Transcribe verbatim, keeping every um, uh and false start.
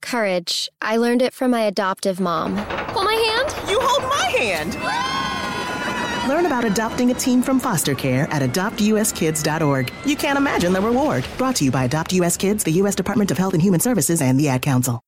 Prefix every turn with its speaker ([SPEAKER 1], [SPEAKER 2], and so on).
[SPEAKER 1] Courage. I learned it from my adoptive mom. Hold my hand?
[SPEAKER 2] You hold my hand!
[SPEAKER 3] Learn about adopting a teen from foster care at adopt u s kids dot org. You can't imagine the reward. Brought to you by Adopt U S Kids, the U S Department of Health and Human Services, and the Ad Council.